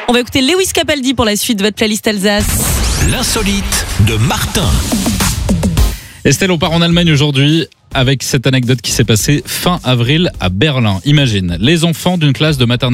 On va écouter Lewis Capaldi pour la suite de votre playlist Alsace. L'insolite de Martin. Estelle, on part en Allemagne aujourd'hui avec cette anecdote qui s'est passée fin avril à Berlin. Imagine, les enfants d'une classe de maternelle